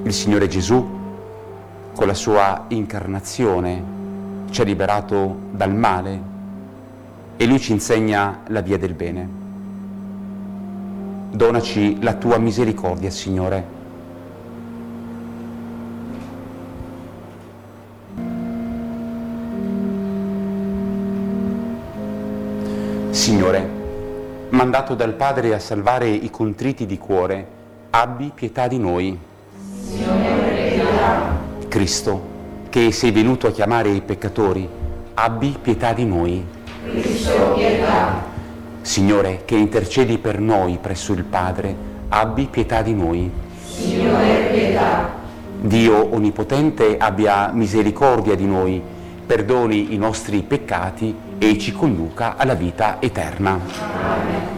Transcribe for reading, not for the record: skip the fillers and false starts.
Il Signore Gesù, con la sua incarnazione, ci ha liberato dal male e Lui ci insegna la via del bene. Donaci la tua misericordia, Signore. Signore, mandato dal Padre a salvare i contriti di cuore, abbi pietà di noi. Signore, pietà. Cristo, che sei venuto a chiamare i peccatori, abbi pietà di noi. Cristo, pietà. Signore, che intercedi per noi presso il Padre, abbi pietà di noi. Signore, pietà. Dio Onnipotente abbia misericordia di noi, perdoni i nostri peccati e ci conduca alla vita eterna. Amen.